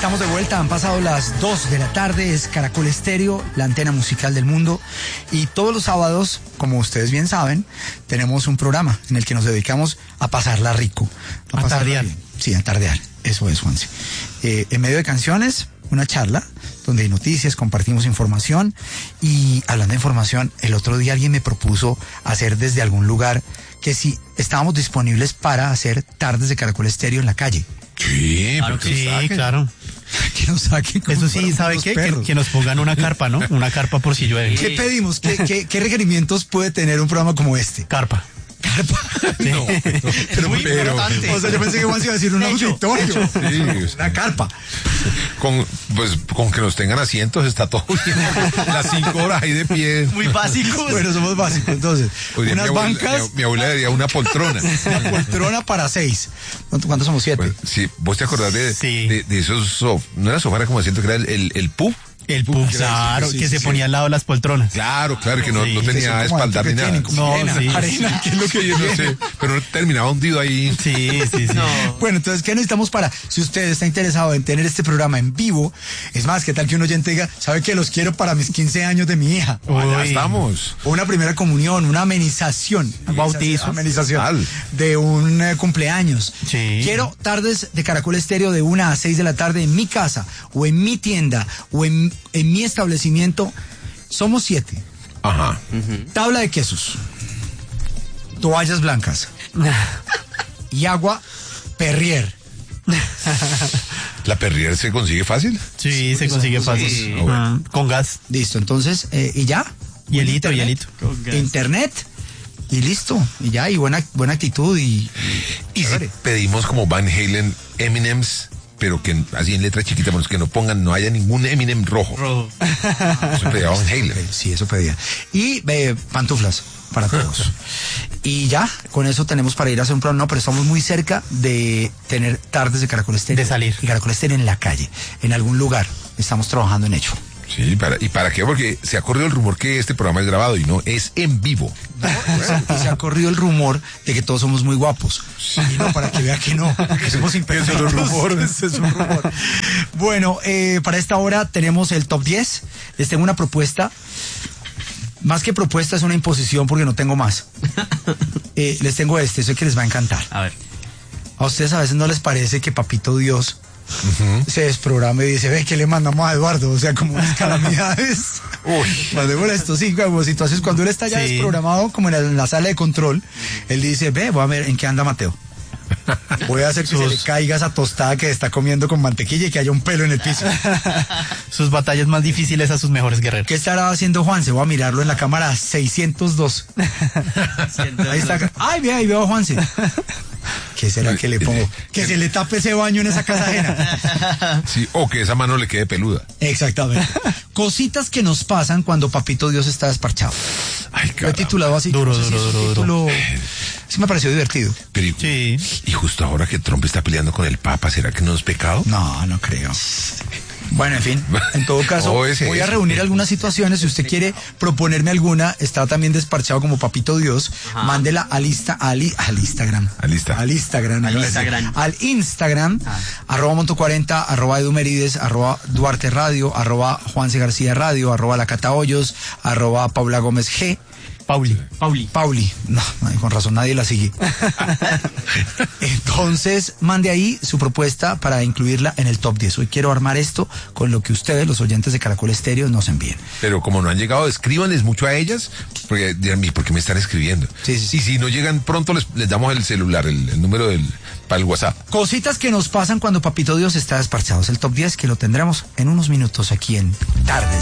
Estamos de vuelta, han pasado las 2 de la tarde, es Caracol Estéreo, la antena musical del mundo, y todos los sábados, como ustedes bien saben, tenemos un programa en el que nos dedicamos a pasarla rico. A tardear. Sí, a tardear, eso es, Juanse. En medio de canciones, una charla donde hay noticias, compartimos información, y hablando de información, el otro día alguien me propuso hacer desde algún lugar que si estábamos disponibles para hacer tardes de Caracol Estéreo en la calle. Sí, Claro que sí, claro. Que nos saquen. Eso sí, ¿sabe qué? Que nos pongan una carpa, ¿no? Una carpa por si llueve. ¿Qué pedimos? ¿Qué requerimientos puede tener un programa como este? Carpa. Carpa. No, Es muy importante. O sea, yo pensé que Juan se iba a decir un auditorio. Sí, Una carpa. con que nos tengan asientos está todo bien. Las 5 horas ahí de pie. Muy básicos. Bueno, somos básicos. Entonces, Oye, unas bancas, mi abuela diría una poltrona. una poltrona para 6. ¿Cuántos somos? 7. Bueno, sí, ¿vos te acordás Sí. de esos no era sofá, era como asiento, que era el pub? El pub, claro, sí, que sí, se sí. ponía al lado de las poltronas. Claro, que no, Sí, no que tenía son como espaldar ni que nada. tienen como No, sí. arena, que es lo que Yo no sé, pero terminaba hundido ahí. Sí. Bueno, entonces, ¿qué necesitamos para, si usted está interesado en tener este programa en vivo? Es más, ¿qué tal que un oyente diga, sabe que los quiero para mis 15 años de mi hija? Allá Uy. estamos. O una primera comunión, una amenización. Bautizo. Amenización Tal. de un cumpleaños. Sí. Quiero tardes de Caracol Estéreo de 1 a 6 de la tarde en mi casa, o en mi tienda, o en mi establecimiento. Somos 7. Ajá. Tabla de quesos, toallas blancas y agua Perrier. ¿La Perrier se consigue fácil? Sí, se consigue fácil. Sí. Con gas. Listo, entonces, y ya. Hielito. Internet. Y listo, y ya, y buena actitud y Y si chévere. pedimos como Van Halen Eminems, pero que así en letra chiquita, pero que no pongan, no haya ningún Eminem rojo. Eso pedía Van Halen. Sí, eso pedía. Y pantuflas para todos. Y ya, con eso tenemos para ir a hacer un programa. No, pero estamos muy cerca de tener tardes de Caracol Estéreo. De salir. Y Caracol Estéreo en la calle, en algún lugar. Estamos trabajando en ello. Sí, ¿y para qué? Porque se ha corrido el rumor que este programa es grabado y no, es en vivo. Y se ha corrido el rumor de que todos somos muy guapos. Y no, para que vea que no, que somos imperfectos. Eso es un rumor. Eso es un rumor. Bueno, para esta hora tenemos el top 10. Les tengo una propuesta. Más que propuesta, es una imposición porque no tengo más. Les tengo sé que les va a encantar. A ver. A ustedes a veces no les parece que Papito Dios se desprograma y dice, ve, ¿qué le mandamos a Eduardo? O sea, como unas calamidades. Uy. Mandémosle esto, sí, como situaciones. Cuando él está ya Sí. desprogramado, como en la sala de control, él dice, ve, voy a ver en qué anda Mateo. Voy a hacer que se le caiga esa tostada que está comiendo con mantequilla y que haya un pelo en el piso. Sus batallas más difíciles a sus mejores guerreros. ¿Qué estará haciendo Juanse? Voy a mirarlo en la cámara 602. Ahí está. Ay, ve, ahí veo a Juanse. ¿Qué será que le pongo? Que se le tape ese baño en esa casa ajena. Sí, o que esa mano le quede peluda. Exactamente. Cositas que nos pasan cuando Papito Dios está desparchado. Ay, Lo he caramba. titulado así. Duro, no sé si duro, es un duro, título. Sí me pareció divertido. Pero, Sí. y justo ahora que Trump está peleando con el Papa, ¿será que no es pecado? No, no creo. Bueno, en fin, en todo caso, Oh, ese voy a es. reunir algunas situaciones. Si usted quiere proponerme alguna, está también desparchado como Papito Dios, mándela al Instagram. Al Insta. Al Instagram. Al Instagram. Al Instagram, @Monto40, @EduMerides, @Duarte Radio, @Juanse García Radio, @LaCatahoyos, @Paula Gómez G. Pauli. No, con razón nadie la sigue. Entonces, mande ahí su propuesta para incluirla en el top 10. Hoy quiero armar esto con lo que ustedes, los oyentes de Caracol Estéreo, nos envíen. Pero como no han llegado, escríbanles mucho a ellas, porque dirán, ¿por qué me están escribiendo? Sí. Y si no llegan pronto, les damos el celular, el número para el WhatsApp. Cositas que nos pasan cuando Papito Dios está desparchado. Es el top 10 que lo tendremos en unos minutos aquí en Tardes